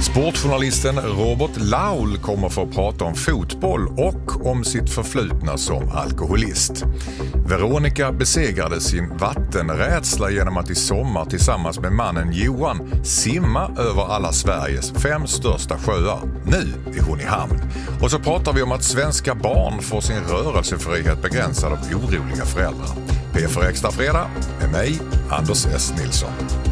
Sportjournalisten Robert Laul kommer få prata om fotboll och om sitt förflutna som alkoholist. Veronica besegrade sin vattenrädsla genom att i sommar tillsammans med mannen Johan simma över alla Sveriges 5 största sjöar. Nu är hon i hamn. Och så pratar vi om att svenska barn får sin rörelsefrihet begränsad av oroliga föräldrar. P4 Extra Fredag med mig, Anders S. Nilsson.